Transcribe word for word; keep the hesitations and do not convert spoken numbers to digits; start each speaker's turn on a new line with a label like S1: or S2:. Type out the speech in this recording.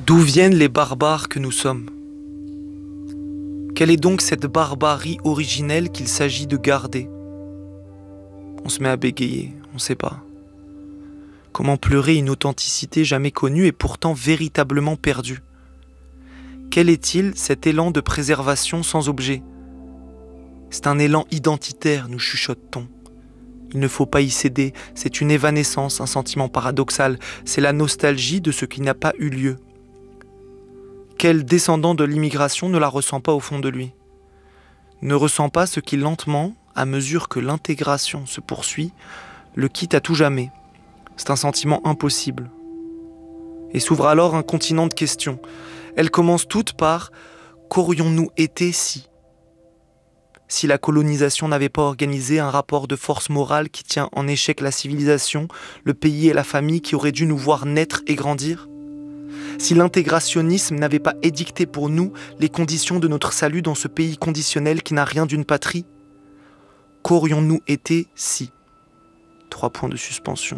S1: D'où viennent les barbares que nous sommes ? Quelle est donc cette barbarie originelle qu'il s'agit de garder ? On se met à bégayer, on ne sait pas. Comment pleurer une authenticité jamais connue et pourtant véritablement perdue ? Quel est-il cet élan de préservation sans objet ? C'est un élan identitaire, nous chuchote-t-on. Il ne faut pas y céder, c'est une évanescence, un sentiment paradoxal, c'est la nostalgie de ce qui n'a pas eu lieu. Quel descendant de l'immigration ne la ressent pas au fond de lui ? Ne ressent pas ce qui lentement, à mesure que l'intégration se poursuit, le quitte à tout jamais. C'est un sentiment impossible. Et s'ouvre alors un continent de questions. Elles commencent toutes par « qu'aurions-nous été si ?» Si la colonisation n'avait pas organisé un rapport de force morale qui tient en échec la civilisation, le pays et la famille qui auraient dû nous voir naître et grandir ? Si l'intégrationnisme n'avait pas édicté pour nous les conditions de notre salut dans ce pays conditionnel qui n'a rien d'une patrie ? Qu'aurions-nous été si ? Trois points de suspension.